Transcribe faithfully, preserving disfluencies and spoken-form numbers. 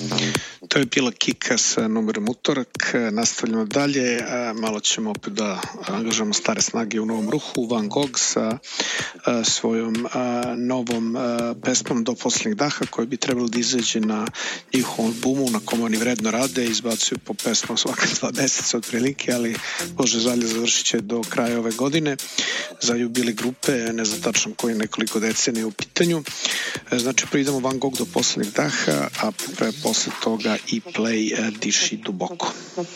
To je bila Kika sa numerom Utorak. Nastavljamo dalje. Malo ćemo opet da angažamo stare snage u novom ruhu. Van Gogh sa svojom novom pesmom Do poslednjeg daha, koja bi trebalo da izađe na njihovom albumu na kome oni vredno rade. Izbacuju po pesmom svaka dva meseca otprilike, ali Bože zalje završit će do kraja ove godine za jubile grupe, ne znam tačno koji, nekoliko decenija u pitanju. Znači, pridemo Van Gogh Do poslednjeg daha, a pre posle toga i Play Diši duboko.